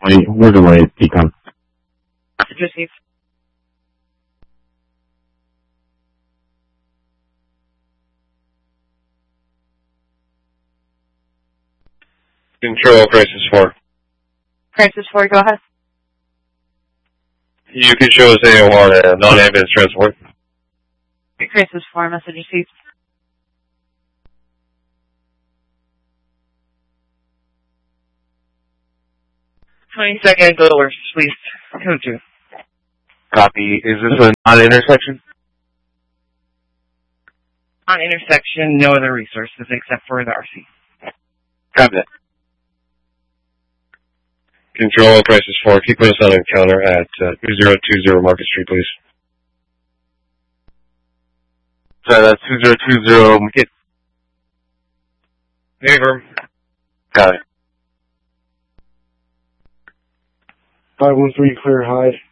Wait, we're delayed. Decon. Received. Control, Crisis 4. Crisis 4, go ahead. You can show us AOR and non-ambulance transport. Crisis 4, message received. Second, go to worst, please. Code 2. Copy. Is this a non-intersection? On intersection, no other resources except for the RC. Copy that. Control, Crisis 4. Keep us on encounter at 2020 Market Street, please. Sorry, that's 2020 Market. Neighbor. Got it. 513 clear hide.